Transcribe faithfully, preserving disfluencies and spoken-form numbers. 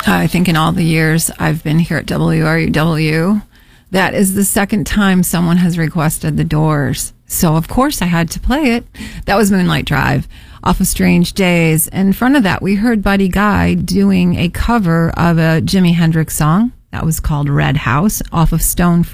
I think in all the years I've been here at W R U W, that is the second time someone has requested the Doors. So, of course, I had to play it. That was Moonlight Drive off of Strange Days. In front of that, we heard Buddy Guy doing a cover of a Jimi Hendrix song. That was called Red House off of Stone